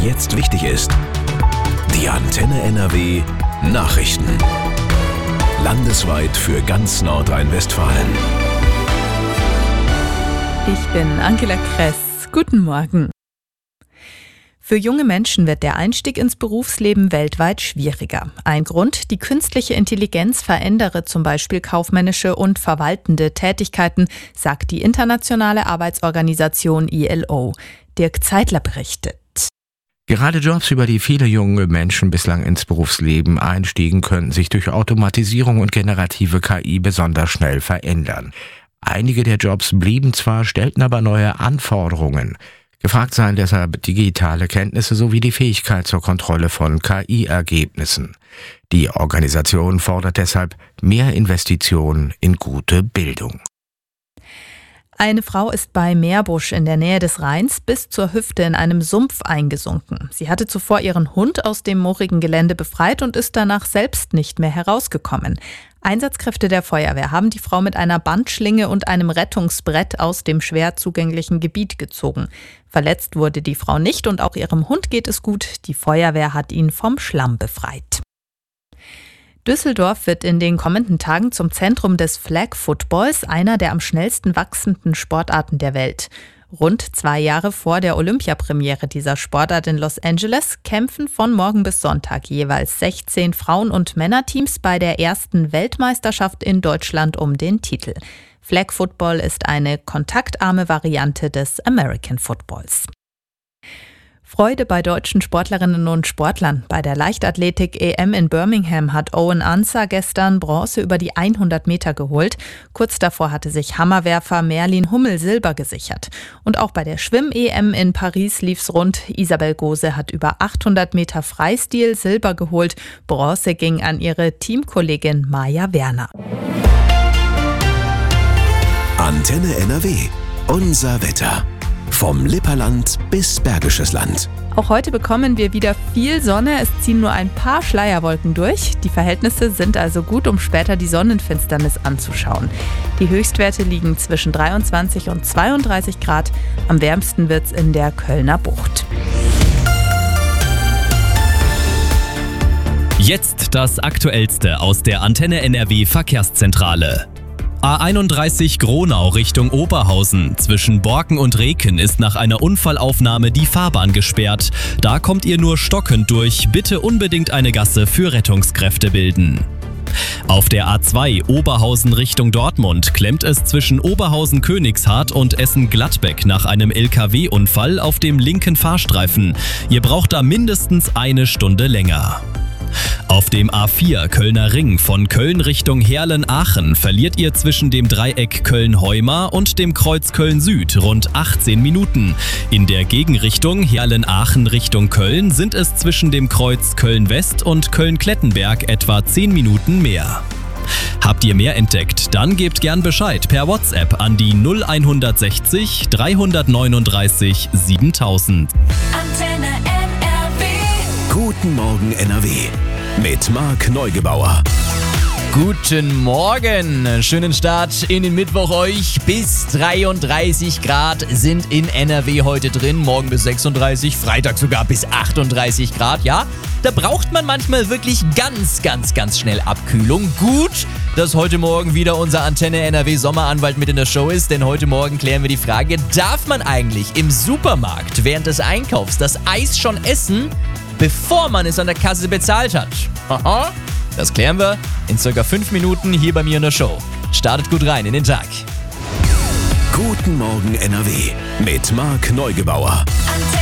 jetzt wichtig ist. Die Antenne NRW Nachrichten. Landesweit für ganz Nordrhein-Westfalen. Ich bin Angela Kress. Guten Morgen. Für junge Menschen wird der Einstieg ins Berufsleben weltweit schwieriger. Ein Grund: die künstliche Intelligenz verändere zum Beispiel kaufmännische und verwaltende Tätigkeiten, sagt die internationale Arbeitsorganisation ILO. Dirk Zeitler berichtet. Gerade Jobs, über die viele junge Menschen bislang ins Berufsleben einstiegen, könnten sich durch Automatisierung und generative KI besonders schnell verändern. Einige der Jobs blieben zwar, stellten aber neue Anforderungen. Gefragt seien deshalb digitale Kenntnisse sowie die Fähigkeit zur Kontrolle von KI-Ergebnissen. Die Organisation fordert deshalb mehr Investitionen in gute Bildung. Eine Frau ist bei Meerbusch in der Nähe des Rheins bis zur Hüfte in einem Sumpf eingesunken. Sie hatte zuvor ihren Hund aus dem moorigen Gelände befreit und ist danach selbst nicht mehr herausgekommen. Einsatzkräfte der Feuerwehr haben die Frau mit einer Bandschlinge und einem Rettungsbrett aus dem schwer zugänglichen Gebiet gezogen. Verletzt wurde die Frau nicht und auch ihrem Hund geht es gut. Die Feuerwehr hat ihn vom Schlamm befreit. Düsseldorf wird in den kommenden Tagen zum Zentrum des Flag Footballs, einer der am schnellsten wachsenden Sportarten der Welt. Rund 2 Jahre vor der Olympiapremiere dieser Sportart in Los Angeles kämpfen von morgen bis Sonntag jeweils 16 Frauen- und Männerteams bei der ersten Weltmeisterschaft in Deutschland um den Titel. Flag Football ist eine kontaktarme Variante des American Footballs. Freude bei deutschen Sportlerinnen und Sportlern. Bei der Leichtathletik-EM in Birmingham hat Owen Ansah gestern Bronze über die 100 Meter geholt. Kurz davor hatte sich Hammerwerfer Merlin Hummel Silber gesichert. Und auch bei der Schwimm-EM in Paris lief's rund. Isabel Gose hat über 800 Meter Freistil Silber geholt. Bronze ging an ihre Teamkollegin Maja Werner. Antenne NRW. Unser Wetter. Vom Lipperland bis Bergisches Land. Auch heute bekommen wir wieder viel Sonne. Es ziehen nur ein paar Schleierwolken durch. Die Verhältnisse sind also gut, um später die Sonnenfinsternis anzuschauen. Die Höchstwerte liegen zwischen 23 und 32 Grad. Am wärmsten wird's in der Kölner Bucht. Jetzt das Aktuellste aus der Antenne NRW Verkehrszentrale. A31 Gronau Richtung Oberhausen. Zwischen Borken und Reken ist nach einer Unfallaufnahme die Fahrbahn gesperrt. Da kommt ihr nur stockend durch. Bitte unbedingt eine Gasse für Rettungskräfte bilden. Auf der A2 Oberhausen Richtung Dortmund klemmt es zwischen Oberhausen-Königshardt und Essen-Gladbeck nach einem LKW-Unfall auf dem linken Fahrstreifen. Ihr braucht da mindestens 1 Stunde länger. Auf dem A4 Kölner Ring von Köln Richtung Heerlen-Aachen verliert ihr zwischen dem Dreieck Köln-Heumar und dem Kreuz Köln-Süd rund 18 Minuten. In der Gegenrichtung Heerlen-Aachen Richtung Köln sind es zwischen dem Kreuz Köln-West und Köln-Klettenberg etwa 10 Minuten mehr. Habt ihr mehr entdeckt? Dann gebt gern Bescheid per WhatsApp an die 0160 339 7000. Antenne NRW. Guten Morgen NRW. Mit Marc Neugebauer. Guten Morgen, schönen Start in den Mittwoch euch. Bis 33 Grad sind in NRW heute drin, morgen bis 36, Freitag sogar bis 38 Grad, ja. Da braucht man manchmal wirklich ganz schnell Abkühlung. Gut, dass heute Morgen wieder unser Antenne NRW Sommeranwalt mit in der Show ist, denn heute Morgen klären wir die Frage, darf man eigentlich im Supermarkt während des Einkaufs das Eis schon essen, bevor man es an der Kasse bezahlt hat? Aha. Das klären wir in ca. 5 Minuten hier bei mir in der Show. Startet gut rein in den Tag. Guten Morgen NRW mit Marc Neugebauer.